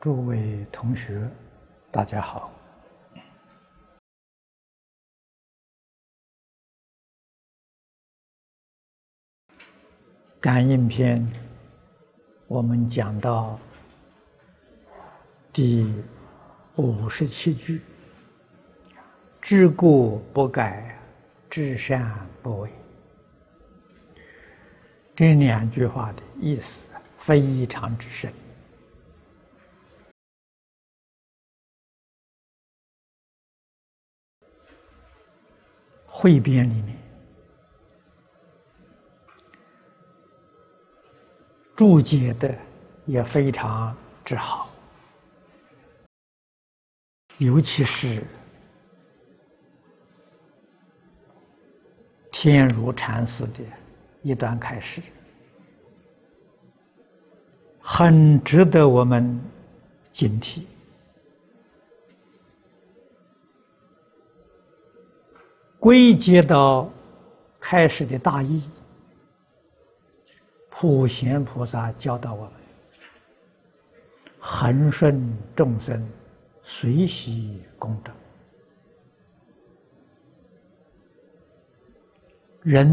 诸位同学，大家好。感应篇，我们讲到第57句：“知过不改，知善不为。”这两句话的意思非常之深。汇编里面注解的也非常之好，尤其是天如禅师的一段开示，很值得我们警惕。归结到开始的大意，普贤菩萨教导我们：恒顺众生，随喜功德。人